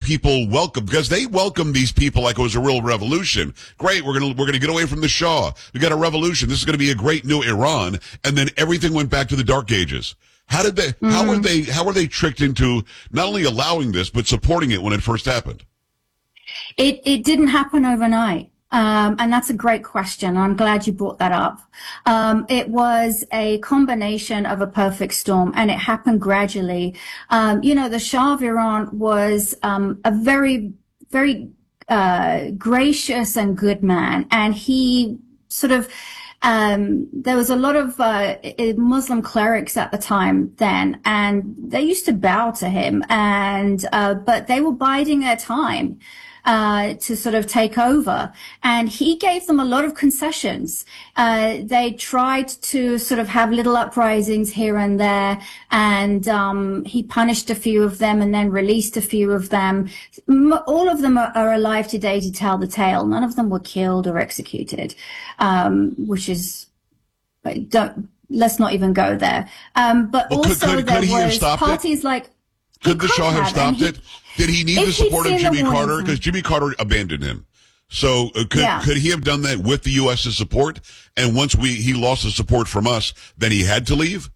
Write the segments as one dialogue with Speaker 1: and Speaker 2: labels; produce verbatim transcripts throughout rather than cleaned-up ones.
Speaker 1: people welcome, because they welcomed these people like it was a real revolution. Great, we're gonna we're gonna get away from the Shah. We got a revolution. This is gonna be a great new Iran, and then everything went back to the Dark Ages. How did they? Mm-hmm. How were they? How were they tricked into not only allowing this but supporting it when it first happened?
Speaker 2: It it didn't happen overnight. Um, and that's a great question. I'm glad you brought that up. Um, it was a combination of a perfect storm, and it happened gradually. Um, you know, the Shah of Iran was um, a very, very uh, gracious and good man, and he sort of um, there was a lot of uh, Muslim clerics at the time then, and they used to bow to him, and uh, but they were biding their time uh, to sort of take over. And he gave them a lot of concessions. Uh, they tried to sort of have little uprisings here and there, and um, he punished a few of them and then released a few of them. M- all of them are, are alive today to tell the tale. None of them were killed or executed, um, which is, don't, let's not even go there. Um, but
Speaker 1: well,
Speaker 2: also
Speaker 1: could, could,
Speaker 2: there
Speaker 1: could
Speaker 2: was parties
Speaker 1: it?
Speaker 2: like,
Speaker 1: Could the Shah have stopped
Speaker 2: he,
Speaker 1: it? Did he need the support of Jimmy Carter? Because Jimmy Carter abandoned him. So uh, could yeah. could he have done that with the U S's support? And once we he lost the support from us, then he had to leave?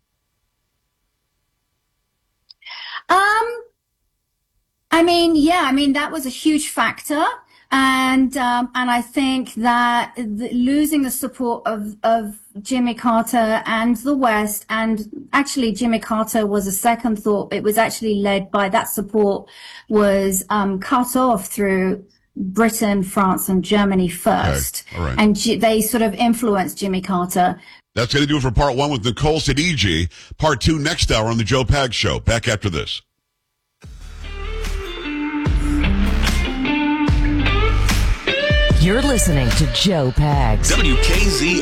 Speaker 2: Um, I mean, yeah, I mean, that was a huge factor. And, um, and I think that the, losing the support of, of Jimmy Carter and the West, and actually Jimmy Carter was a second thought. It was actually led by that support was, um, cut off through Britain, France, and Germany first.
Speaker 1: Okay. All right.
Speaker 2: And G- they sort of influenced Jimmy Carter.
Speaker 1: That's going to do it for part one with Nicole Sidigi. Part two next hour on the Joe Pags Show. Back after this.
Speaker 3: You're listening to Joe Pags.
Speaker 4: W K Z